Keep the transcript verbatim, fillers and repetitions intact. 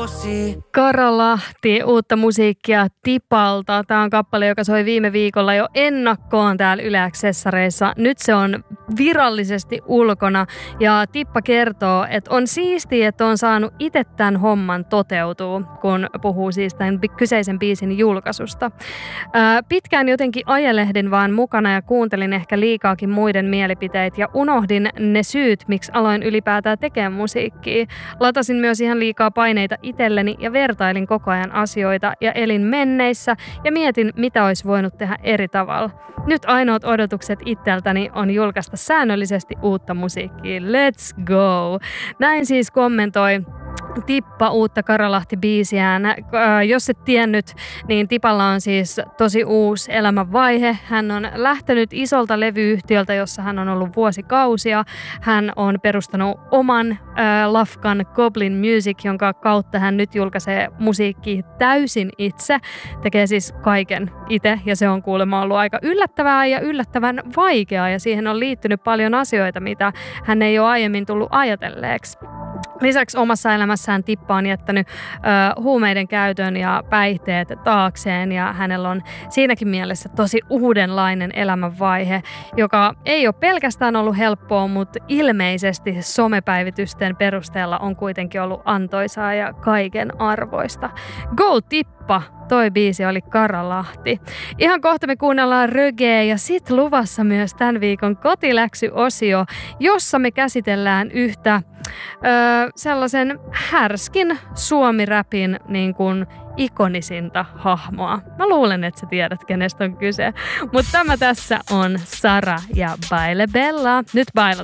Karalahti, uutta musiikkia Tipalta. Tämä on kappale, joka soi viime viikolla jo ennakkoon täällä Yle X-sessareissa. Nyt se on virallisesti ulkona ja Tippa kertoo, että on siistiä, että on saanut itse tämän homman toteutuu, kun puhuu siis tämän kyseisen biisin julkaisusta. Ää, pitkään jotenkin ajelehdin vaan mukana ja kuuntelin ehkä liikaakin muiden mielipiteitä ja unohdin ne syyt, miksi aloin ylipäätään tekemään musiikkia. Latasin myös ihan liikaa paineita itselleni ja vertailin koko ajan asioita ja elin menneissä ja mietin, mitä olisi voinut tehdä eri tavalla. Nyt ainoat odotukset itseltäni on julkaista säännöllisesti uutta musiikkia. Let's go! Näin siis kommentoi Tippa uutta Karalahti-biisiään. Äh, jos et tiennyt, niin Tipalla on siis tosi uusi elämänvaihe. Hän on lähtenyt isolta levyyhtiöltä, jossa hän on ollut vuosikausia. Hän on perustanut oman äh, lafkan Goblin Music, jonka kautta hän nyt julkaisee musiikkia täysin itse. Tekee siis kaiken itse ja se on kuulemma ollut aika yllättävää ja yllättävän vaikeaa ja siihen on liittynyt paljon asioita, mitä hän ei ole aiemmin tullut ajatelleeksi. Lisäksi omassa elämässään Tippa on jättänyt ö, huumeiden käytön ja päihteet taakseen ja hänellä on siinäkin mielessä tosi uudenlainen elämänvaihe, joka ei ole pelkästään ollut helppoa, mutta ilmeisesti somepäivitysten perusteella on kuitenkin ollut antoisaa ja kaiken arvoista. Go Tippa! Toi biisi oli Karalahti. Ihan kohta me kuunnellaan rögeä ja sit luvassa myös tämän viikon kotiläksyosio, jossa me käsitellään yhtä öö, sellaisen härskin suomi-räpin niin kuin ikonisinta hahmoa. Mä luulen, että sä tiedät, kenestä on kyse. Mutta tämä tässä on Sara ja Baile Bella. Nyt bailataan.